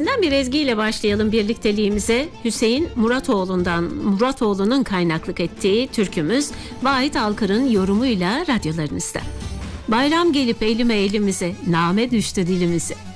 Türkülerinden bir ezgiyle başlayalım birlikteliğimize. Hüseyin Muratoğlu'nun kaynaklık ettiği türkümüz Vahit Alkır'ın yorumuyla radyolarınızda. Bayram gelip elime elimize, name düştü dilimize.